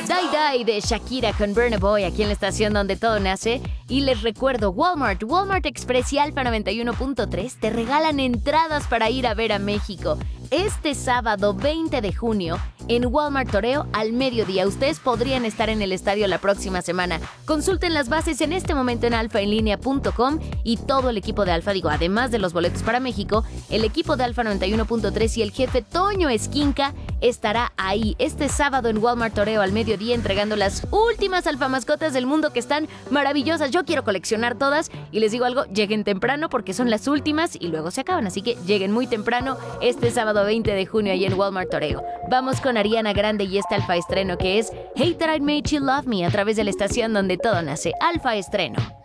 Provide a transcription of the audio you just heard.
Die Die de Shakira con Burna Boy aquí en la estación donde todo nace. Y les recuerdo, Walmart Express y Alfa 91.3 te regalan entradas para ir a ver a México. Este sábado 20 de junio en Walmart Toreo al mediodía. Ustedes podrían estar en el estadio la próxima semana. Consulten las bases en este momento en alfaenlinea.com y todo el equipo de Alfa, además de los boletos para México, el equipo de Alfa 91.3 y el jefe Toño Esquinca estará ahí este sábado en Walmart Toreo al mediodía entregando las últimas alfa mascotas del mundo que están maravillosas. Yo quiero coleccionar todas y les digo algo, lleguen temprano porque son las últimas y luego se acaban, así que lleguen muy temprano este sábado 20 de junio ahí en Walmart Toreo. Vamos con Ariana Grande y este alfa estreno que es Hate That I Made You Love Me a través de la estación donde todo nace. Alfa estreno.